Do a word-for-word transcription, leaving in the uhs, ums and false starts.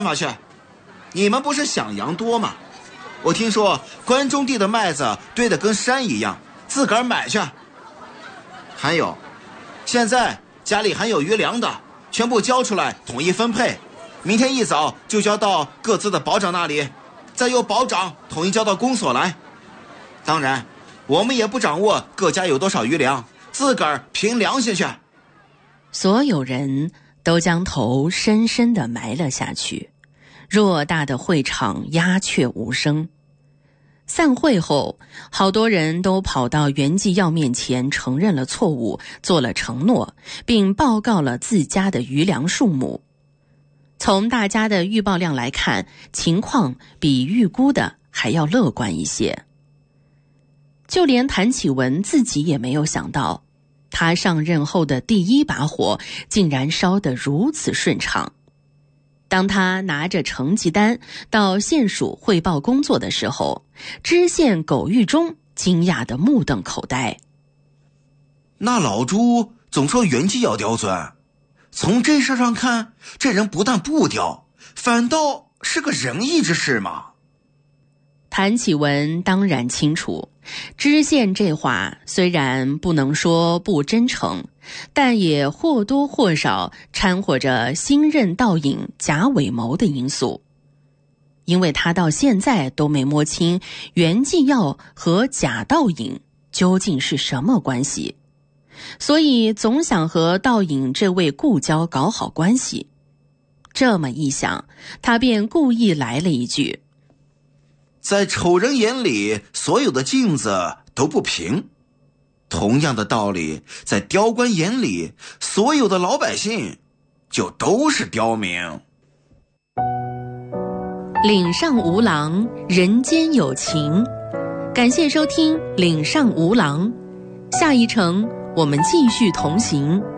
法去。你们不是想羊多吗？我听说关中地的麦子堆得跟山一样，自个儿买去。还有，现在家里还有余粮的，全部交出来统一分配，明天一早就交到各自的保长那里，再由保长统一交到公所来。当然我们也不掌握各家有多少余粮，自个儿凭良心去。 所有人都将头深深地埋了下去，偌大的会场鸦雀无声。散会后，好多人都跑到袁继耀面前承认了错误，做了承诺，并报告了自家的余粮数目。从大家的预报量来看，情况比预估的还要乐观一些。就连谭启文自己也没有想到，他上任后的第一把火竟然烧得如此顺畅。当他拿着成绩单到县署汇报工作的时候，知县苟玉忠惊讶得目瞪口呆。 那老朱总说袁继耀刁钻，从这事上看，这人不但不刁，反倒是个仁义之士嘛。 谭启文当然清楚，知县这话虽然不能说不真诚，但也或多或少掺和着新任道隐假伪谋的因素。因为他到现在都没摸清袁继耀和贾道隐究竟是什么关系，所以总想和道隐这位故交搞好关系。这么一想，他便故意来了一句： 在丑人眼里，所有的镜子都不平。同样的道理，在刁官眼里，所有的老百姓就都是刁民。 岭上无郎，人间有情。感谢收听岭上无郎，下一程我们继续同行。